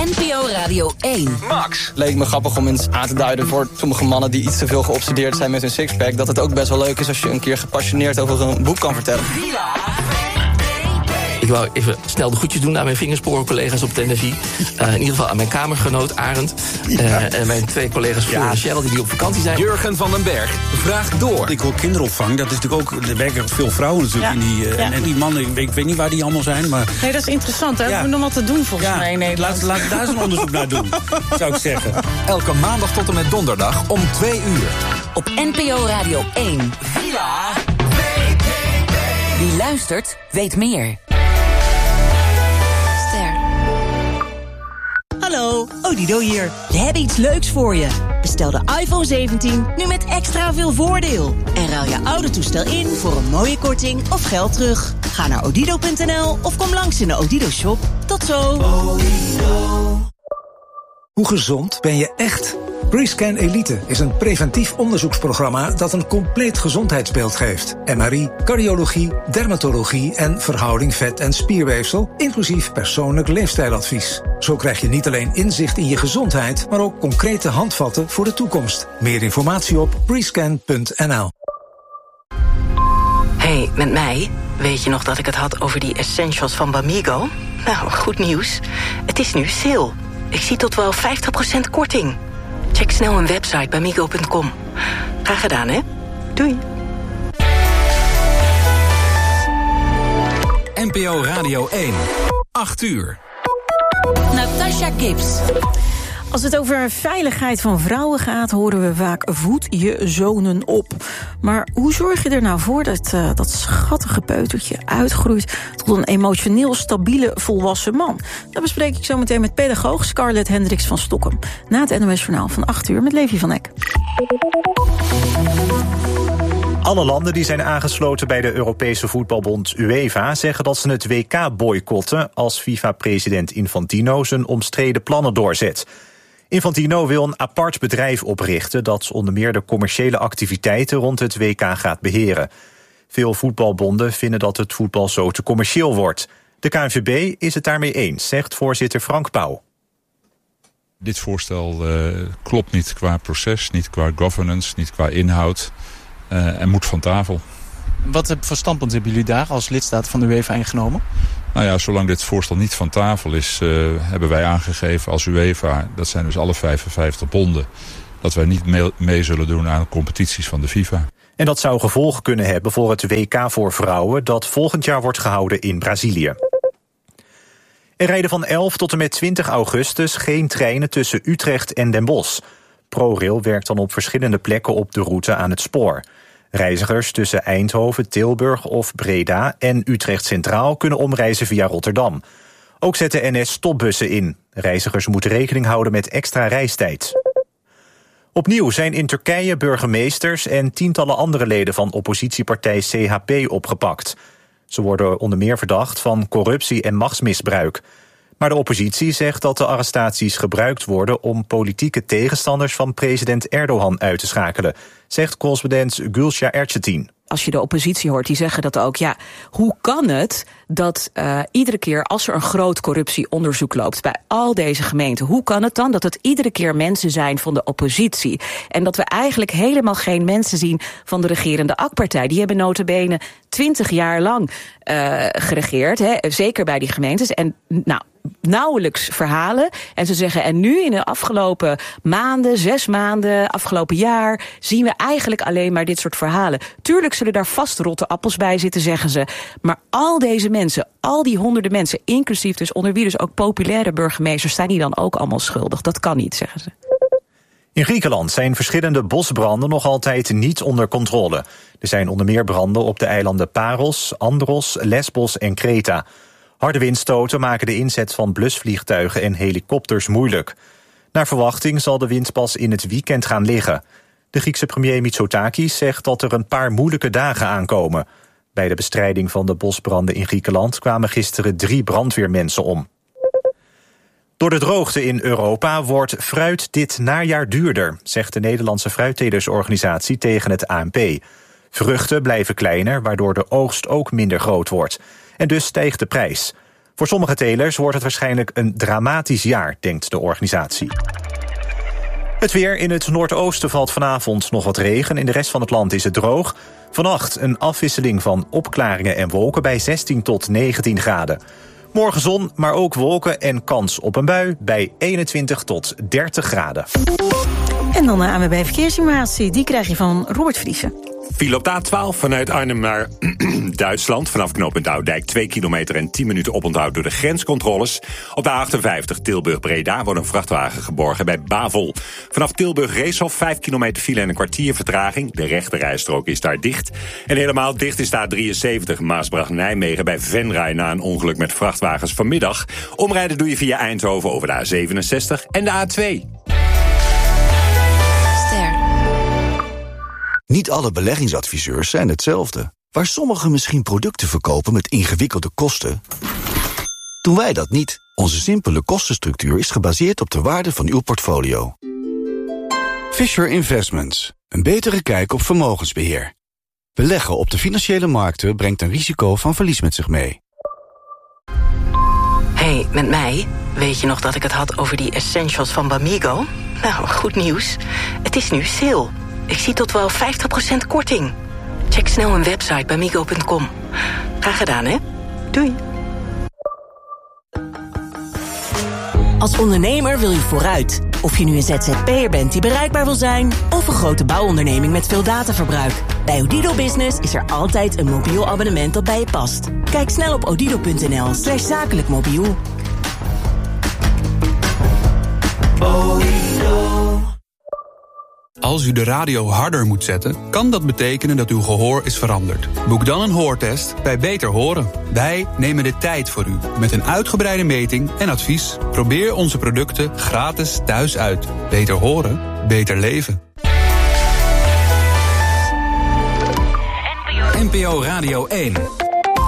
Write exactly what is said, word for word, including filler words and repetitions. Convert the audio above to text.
N P O Radio één. Max. Leek me grappig om eens aan te duiden voor sommige mannen die iets te veel geobsedeerd zijn met hun sixpack, dat het ook best wel leuk is als je een keer gepassioneerd over een boek kan vertellen. Ik wou even snel de groetjes doen aan mijn vingersporen-collega's op de N F I. Uh, in ieder geval aan mijn kamergenoot Arend. Uh, en mijn twee collega's Floor en Cheryl die op vakantie zijn. Jurgen van den Berg vraagt door. Ik wil kinderopvang. Dat is natuurlijk ook, er werken veel vrouwen natuurlijk Ja. in die... Uh, Ja. en, en die mannen, ik weet, ik weet niet waar die allemaal zijn, maar... Nee, dat is interessant. Daar Ja. hebben we nog wat te doen volgens Ja, mij in Nederland. laten laat we daar eens een onderzoek naar doen, zou ik zeggen. Elke maandag tot en met donderdag om twee uur. Op N P O Radio één. Villa. Wie luistert, weet meer. Hallo, Odido hier. We hebben iets leuks voor je. Bestel de iPhone zeventien nu met extra veel voordeel. En ruil je oude toestel in voor een mooie korting of geld terug. Ga naar odido punt n l of kom langs in de Odido shop. Tot zo. Odido. Hoe gezond ben je echt? Prescan Elite is een preventief onderzoeksprogramma dat een compleet gezondheidsbeeld geeft. M R I, cardiologie, dermatologie en verhouding vet- en spierweefsel, inclusief persoonlijk leefstijladvies. Zo krijg je niet alleen inzicht in je gezondheid, maar ook concrete handvatten voor de toekomst. Meer informatie op prescan punt n l. Hey, met mij? Weet je nog dat ik het had over die essentials van Bamigo? Nou, goed nieuws. Het is nu sale. Ik zie tot wel vijftig procent korting. Check snel hun website bamigo punt com. Graag gedaan, hè? Doei. N P O Radio één. acht uur. Natasha Gibbs. Als het over veiligheid van vrouwen gaat, horen we vaak voed je zonen op. Maar hoe zorg je er nou voor dat uh, dat schattige peutertje uitgroeit tot een emotioneel stabiele volwassen man? Dat bespreek ik zo meteen met pedagoog Scarlett Hendricks van Stokkem. Na het N O S Journaal van acht uur met Levi van Eck. Alle landen die zijn aangesloten bij de Europese voetbalbond UEFA zeggen dat ze het W K boycotten als FIFA-president Infantino zijn omstreden plannen doorzet. Infantino wil een apart bedrijf oprichten dat onder meer de commerciële activiteiten rond het W K gaat beheren. Veel voetbalbonden vinden dat het voetbal zo te commercieel wordt. De K N V B is het daarmee eens, zegt voorzitter Frank Pauw. Dit voorstel uh, klopt niet qua proces, niet qua governance, niet qua inhoud uh, en moet van tafel. Wat voor standpunt hebben jullie daar als lidstaat van de UEFA ingenomen? Nou ja, zolang dit voorstel niet van tafel is, uh, hebben wij aangegeven als UEFA, dat zijn dus alle vijfenvijftig bonden, dat wij niet mee, mee zullen doen aan competities van de FIFA. En dat zou gevolgen kunnen hebben voor het W K voor vrouwen dat volgend jaar wordt gehouden in Brazilië. Er rijden van elf tot en met twintig augustus geen treinen tussen Utrecht en Den Bosch. ProRail werkt dan op verschillende plekken op de route aan het spoor. Reizigers tussen Eindhoven, Tilburg of Breda en Utrecht Centraal kunnen omreizen via Rotterdam. Ook zet de N S stopbussen in. Reizigers moeten rekening houden met extra reistijd. Opnieuw zijn in Turkije burgemeesters en tientallen andere leden van oppositiepartij C H P opgepakt. Ze worden onder meer verdacht van corruptie en machtsmisbruik. Maar de oppositie zegt dat de arrestaties gebruikt worden om politieke tegenstanders van president Erdogan uit te schakelen, zegt correspondent Gülşah Erçetin. Als je de oppositie hoort, die zeggen dat ook. Ja, hoe kan het dat uh, iedere keer als er een groot corruptieonderzoek loopt bij al deze gemeenten, hoe kan het dan dat het iedere keer mensen zijn van de oppositie? En dat we eigenlijk helemaal geen mensen zien van de regerende A K-partij. Die hebben nota bene twintig jaar lang uh, geregeerd, hè, zeker bij die gemeentes. En nou, nauwelijks verhalen. En ze zeggen, en nu in de afgelopen maanden, zes maanden, afgelopen jaar, zien we eigenlijk alleen maar dit soort verhalen. Tuurlijk zullen daar vast rotte appels bij zitten, zeggen ze. Maar al deze mensen, al die honderden mensen, inclusief dus onder wie dus ook populaire burgemeesters, zijn die dan ook allemaal schuldig? Dat kan niet, zeggen ze. In Griekenland zijn verschillende bosbranden nog altijd niet onder controle. Er zijn onder meer branden op de eilanden Paros, Andros, Lesbos en Kreta. Harde windstoten maken de inzet van blusvliegtuigen en helikopters moeilijk. Naar verwachting zal de wind pas in het weekend gaan liggen. De Griekse premier Mitsotakis zegt dat er een paar moeilijke dagen aankomen. Bij de bestrijding van de bosbranden in Griekenland kwamen gisteren drie brandweermensen om. Door de droogte in Europa wordt fruit dit najaar duurder, zegt de Nederlandse fruittelersorganisatie tegen het A N P. Vruchten blijven kleiner, waardoor de oogst ook minder groot wordt. En dus stijgt de prijs. Voor sommige telers wordt het waarschijnlijk een dramatisch jaar, denkt de organisatie. Het weer. In het noordoosten valt vanavond nog wat regen. In de rest van het land is het droog. Vannacht een afwisseling van opklaringen en wolken bij zestien tot negentien graden. Morgen zon, maar ook wolken en kans op een bui bij eenentwintig tot dertig graden. En dan de A N W B Verkeersinformatie. Die krijg je van Robert Vriezen. File op de A twaalf vanuit Arnhem naar Duitsland. Vanaf knooppunt Oudijk twee kilometer en tien minuten oponthoud door de grenscontroles. Op de A achtenvijftig Tilburg-Breda wordt een vrachtwagen geborgen bij Bavel. Vanaf Tilburg-Reeshof vijf kilometer file en een kwartier vertraging. De rechte rijstrook is daar dicht. En helemaal dicht is de A drieënzeventig Maasbracht-Nijmegen bij Venray na een ongeluk met vrachtwagens vanmiddag. Omrijden doe je via Eindhoven over de A zevenenzestig en de A twee. Niet alle beleggingsadviseurs zijn hetzelfde. Waar sommigen misschien producten verkopen met ingewikkelde kosten, doen wij dat niet. Onze simpele kostenstructuur is gebaseerd op de waarde van uw portfolio. Fisher Investments. Een betere kijk op vermogensbeheer. Beleggen op de financiële markten brengt een risico van verlies met zich mee. Hey, met mij? Weet je nog dat ik het had over die essentials van Bamigo? Nou, goed nieuws. Het is nu sale. Ik zie tot wel vijftig procent korting. Check snel een website bamigo punt com. Graag gedaan, hè? Doei. Als ondernemer wil je vooruit. Of je nu een Z Z P'er bent die bereikbaar wil zijn, of een grote bouwonderneming met veel dataverbruik. Bij Odido Business is er altijd een mobiel abonnement dat bij je past. Kijk snel op odido punt n l slash zakelijk mobiel. Als u de radio harder moet zetten, kan dat betekenen dat uw gehoor is veranderd. Boek dan een hoortest bij Beter Horen. Wij nemen de tijd voor u, met een uitgebreide meting en advies. Probeer onze producten gratis thuis uit. Beter horen, beter leven. N P O Radio één.